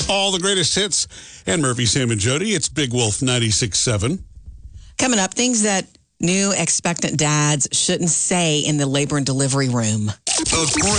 All the greatest hits and Murphy, Sam, and Jody. It's Big Wolf 96.7. Coming up, things that new expectant dads shouldn't say in the labor and delivery room.